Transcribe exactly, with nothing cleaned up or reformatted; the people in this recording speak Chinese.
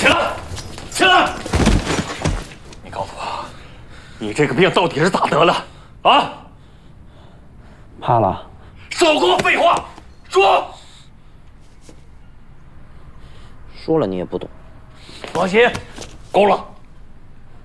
起来，起来！你告诉我，你这个病到底是咋得的？啊？ 怕了。 少跟我废话，说。 说了你也不懂。 王鑫，够了。